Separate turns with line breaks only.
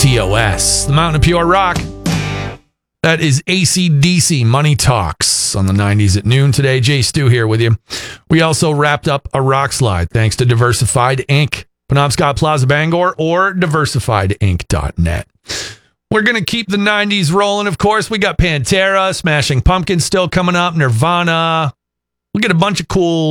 TOS, the Mountain of Pure Rock. That is AC/DC Money Talks on the 90s at noon today. Jay Stu here with you. We also wrapped up a rock slide thanks to Diversified Inc. Penobscot Plaza Bangor or diversifiedinc.net. We're going to keep the 90s rolling, of course. We got Pantera, Smashing Pumpkins still coming up, Nirvana. We got a bunch of cool